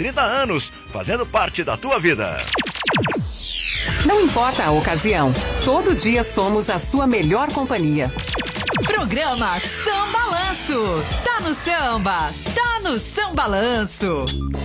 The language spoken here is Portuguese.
30 anos, fazendo parte da tua vida. Não importa a ocasião, todo dia somos a sua melhor companhia. Programa Sambalanço. Tá no samba, tá no Sambalanço.